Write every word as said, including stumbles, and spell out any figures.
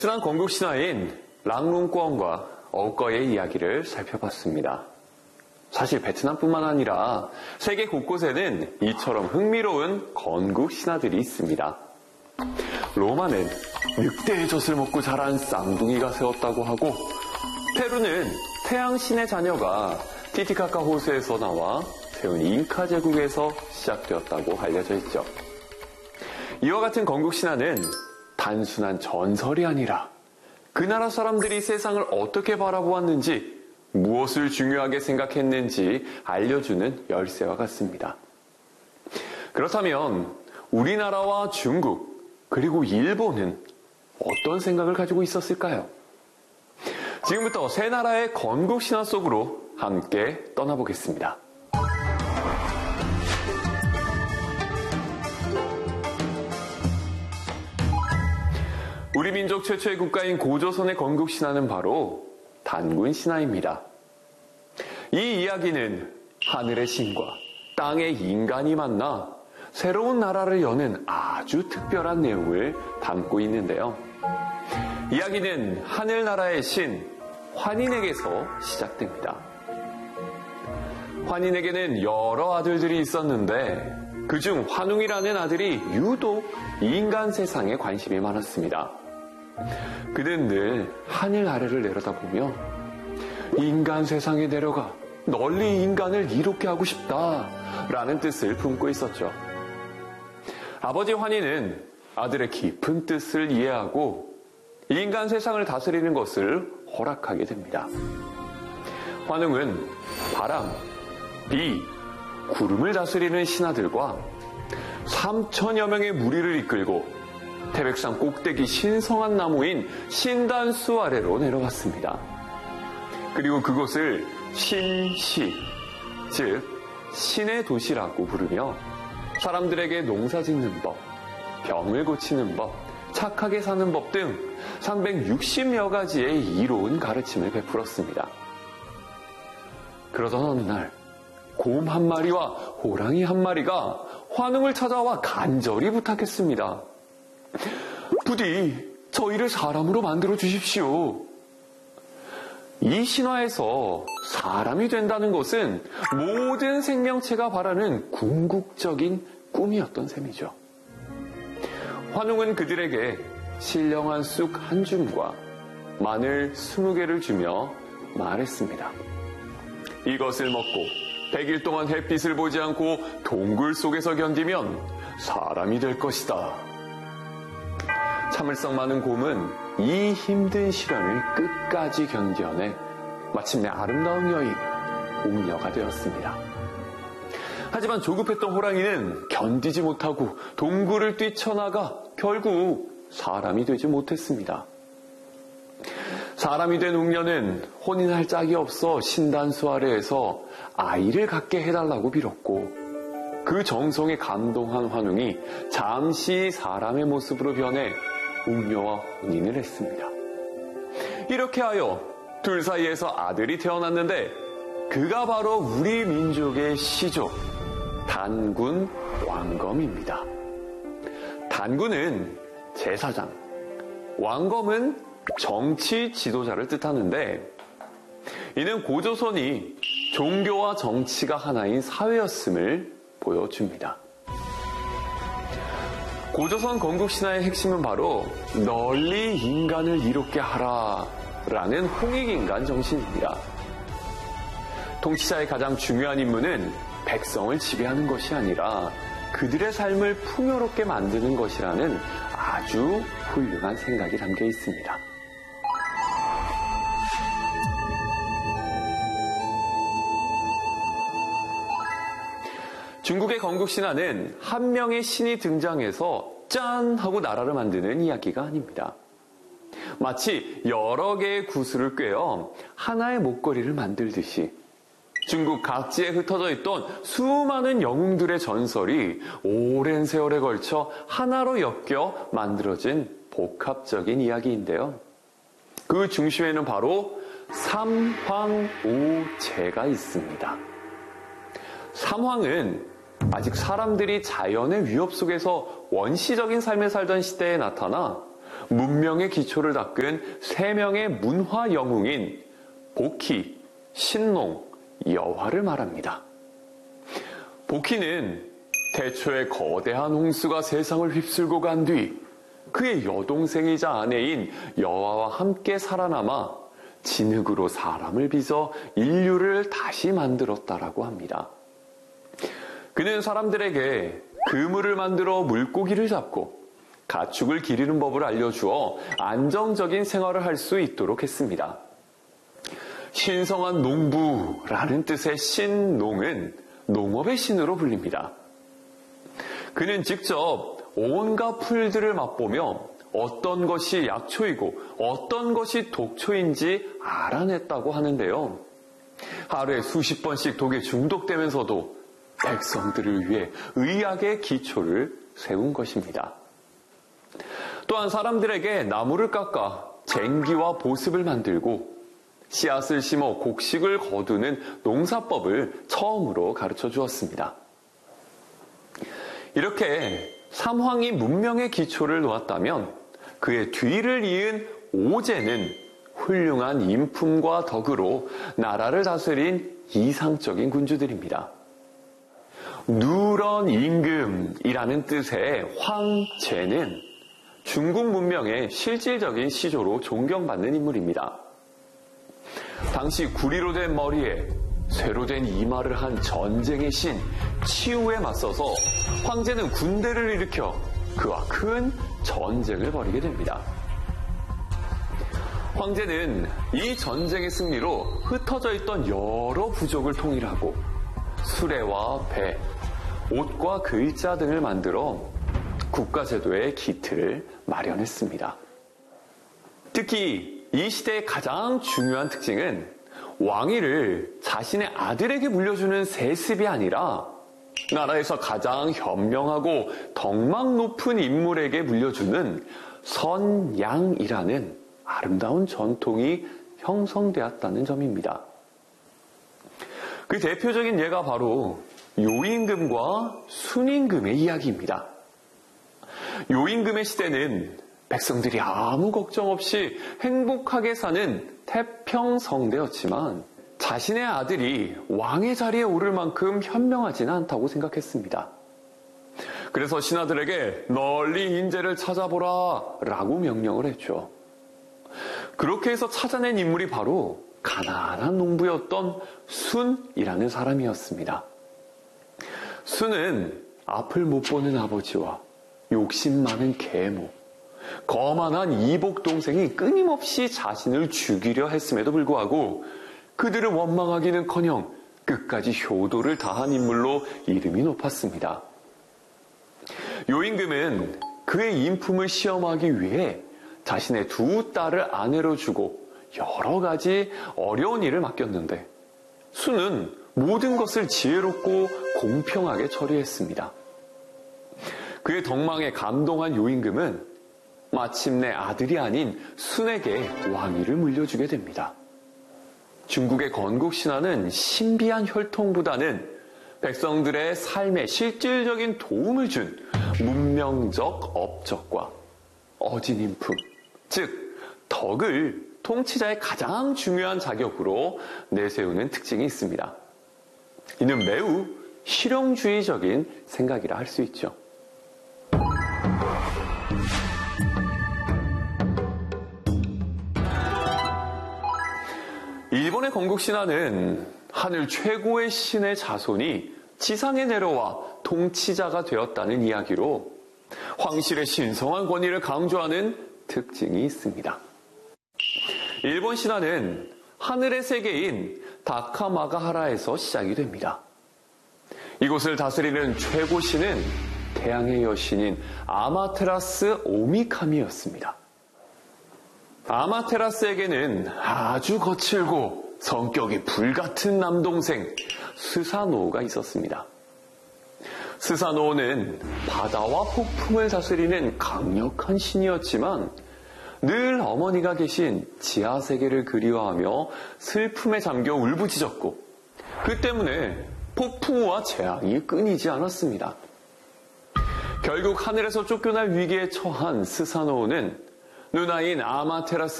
친한 건국 신화인 랑룬꺼원과 어꺼의 이야기를 살펴봤습니다. 사실 베트남뿐만 아니라 세계 곳곳에는 이처럼 흥미로운 건국 신화들이 있습니다. 로마는 늑대의 젖을 먹고 자란 쌍둥이가 세웠다고 하고, 페루는 태양신의 자녀가 티티카카 호수에서 나와 세운 잉카 제국에서 시작되었다고 알려져 있죠. 이와 같은 건국 신화는 단순한 전설이 아니라 그 나라 사람들이 세상을 어떻게 바라보았는지, 무엇을 중요하게 생각했는지 알려주는 열쇠와 같습니다. 그렇다면 우리나라와 중국 그리고 일본은 어떤 생각을 가지고 있었을까요? 지금부터 세 나라의 건국 신화 속으로 함께 떠나보겠습니다. 우리 민족 최초의 국가인 고조선의 건국 신화는 바로 단군 신화입니다. 이 이야기는 하늘의 신과 땅의 인간이 만나 새로운 나라를 여는 아주 특별한 내용을 담고 있는데요. 이야기는 하늘나라의 신 환인에게서 시작됩니다. 환인에게는 여러 아들들이 있었는데 그중 환웅이라는 아들이 유독 인간 세상에 관심이 많았습니다. 그는 늘 하늘 아래를 내려다보며 인간 세상에 내려가 널리 인간을 이롭게 하고 싶다라는 뜻을 품고 있었죠. 아버지 환희는 아들의 깊은 뜻을 이해하고 인간 세상을 다스리는 것을 허락하게 됩니다. 환웅은 바람, 비, 구름을 다스리는 신하들과 삼천여 명의 무리를 이끌고 태백산 꼭대기 신성한 나무인 신단수 아래로 내려갔습니다. 그리고 그곳을 신시, 즉 신의 도시라고 부르며 사람들에게 농사 짓는 법, 병을 고치는 법, 착하게 사는 법 등 삼백육십여 가지의 이로운 가르침을 베풀었습니다. 그러던 어느 날 곰 한 마리와 호랑이 한 마리가 환웅을 찾아와 간절히 부탁했습니다. 부디 저희를 사람으로 만들어 주십시오. 이 신화에서 사람이 된다는 것은 모든 생명체가 바라는 궁극적인 꿈이었던 셈이죠. 환웅은 그들에게 신령한 쑥 한 줌과 마늘 스무 개를 주며 말했습니다. 이것을 먹고 백 일 동안 햇빛을 보지 않고 동굴 속에서 견디면 사람이 될 것이다. 참을성 많은 곰은 이 힘든 시련을 끝까지 견뎌내 마침내 아름다운 여인, 옥녀가 되었습니다. 하지만 조급했던 호랑이는 견디지 못하고 동굴을 뛰쳐나가 결국 사람이 되지 못했습니다. 사람이 된 옥녀는 혼인할 짝이 없어 신단수 아래에서 아이를 갖게 해달라고 빌었고, 그 정성에 감동한 환웅이 잠시 사람의 모습으로 변해 옥녀와 혼인을 했습니다. 이렇게 하여 둘 사이에서 아들이 태어났는데 그가 바로 우리 민족의 시조 단군 왕검입니다. 단군은 제사장, 왕검은 정치 지도자를 뜻하는데, 이는 고조선이 종교와 정치가 하나인 사회였음을 보여줍니다. 고조선 건국 신화의 핵심은 바로 널리 인간을 이롭게 하라 라는 홍익인간 정신입니다. 통치자의 가장 중요한 임무는 백성을 지배하는 것이 아니라 그들의 삶을 풍요롭게 만드는 것이라는 아주 훌륭한 생각이 담겨 있습니다. 중국의 건국 신화는 한 명의 신이 등장해서 짠 하고 나라를 만드는 이야기가 아닙니다. 마치 여러 개의 구슬을 꿰어 하나의 목걸이를 만들듯이 중국 각지에 흩어져 있던 수많은 영웅들의 전설이 오랜 세월에 걸쳐 하나로 엮여 만들어진 복합적인 이야기인데요. 그 중심에는 바로 삼황오제가 있습니다. 삼황은 아직 사람들이 자연의 위협 속에서 원시적인 삶을 살던 시대에 나타나 문명의 기초를 닦은 세 명의 문화 영웅인 복희, 신농, 여화를 말합니다. 복희는 태초에 거대한 홍수가 세상을 휩쓸고 간 뒤 그의 여동생이자 아내인 여화와 함께 살아남아 진흙으로 사람을 빚어 인류를 다시 만들었다라고 합니다. 그는 사람들에게 그물을 만들어 물고기를 잡고 가축을 기르는 법을 알려주어 안정적인 생활을 할 수 있도록 했습니다. 신성한 농부라는 뜻의 신농은 농업의 신으로 불립니다. 그는 직접 온갖 풀들을 맛보며 어떤 것이 약초이고 어떤 것이 독초인지 알아냈다고 하는데요. 하루에 수십 번씩 독에 중독되면서도 백성들을 위해 의학의 기초를 세운 것입니다. 또한 사람들에게 나무를 깎아 쟁기와 보습을 만들고 씨앗을 심어 곡식을 거두는 농사법을 처음으로 가르쳐 주었습니다. 이렇게 삼황이 문명의 기초를 놓았다면 그의 뒤를 이은 오제는 훌륭한 인품과 덕으로 나라를 다스린 이상적인 군주들입니다. 누런 임금이라는 뜻의 황제는 중국 문명의 실질적인 시조로 존경받는 인물입니다. 당시 구리로 된 머리에 쇠로 된 이마를 한 전쟁의 신 치우에 맞서서 황제는 군대를 일으켜 그와 큰 전쟁을 벌이게 됩니다. 황제는 이 전쟁의 승리로 흩어져 있던 여러 부족을 통일하고 수레와 배, 옷과 글자 등을 만들어 국가제도의 기틀을 마련했습니다. 특히 이 시대의 가장 중요한 특징은 왕위를 자신의 아들에게 물려주는 세습이 아니라 나라에서 가장 현명하고 덕망 높은 인물에게 물려주는 선양이라는 아름다운 전통이 형성되었다는 점입니다. 그 대표적인 예가 바로 요임금과 순임금의 이야기입니다. 요임금의 시대는 백성들이 아무 걱정 없이 행복하게 사는 태평성대였지만 자신의 아들이 왕의 자리에 오를 만큼 현명하지는 않다고 생각했습니다. 그래서 신하들에게 널리 인재를 찾아보라 라고 명령을 했죠. 그렇게 해서 찾아낸 인물이 바로 가난한 농부였던 순이라는 사람이었습니다. 순은 앞을 못 보는 아버지와 욕심 많은 계모, 거만한 이복 동생이 끊임없이 자신을 죽이려 했음에도 불구하고 그들을 원망하기는커녕 끝까지 효도를 다한 인물로 이름이 높았습니다. 요임금은 그의 인품을 시험하기 위해 자신의 두 딸을 아내로 주고 여러 가지 어려운 일을 맡겼는데 순은 모든 것을 지혜롭고 공평하게 처리했습니다. 그의 덕망에 감동한 요임금은 마침내 아들이 아닌 순에게 왕위를 물려주게 됩니다. 중국의 건국신화는 신비한 혈통보다는 백성들의 삶에 실질적인 도움을 준 문명적 업적과 어진 인품, 즉 덕을 통치자의 가장 중요한 자격으로 내세우는 특징이 있습니다. 이는 매우 실용주의적인 생각이라 할 수 있죠. 일본의 건국신화는 하늘 최고의 신의 자손이 지상에 내려와 통치자가 되었다는 이야기로 황실의 신성한 권위를 강조하는 특징이 있습니다. 일본 신화는 하늘의 세계인 다카마가하라에서 시작이 됩니다. 이곳을 다스리는 최고 신은 태양의 여신인 아마테라스 오미카미였습니다. 아마테라스에게는 아주 거칠고 성격이 불같은 남동생 스사노오가 있었습니다. 스사노오는 바다와 폭풍을 다스리는 강력한 신이었지만 늘 어머니가 계신 지하세계를 그리워하며 슬픔에 잠겨 울부짖었고 그 때문에 폭풍우와 재앙이 끊이지 않았습니다. 결국 하늘에서 쫓겨날 위기에 처한 스사노오는 누나인 아마테라스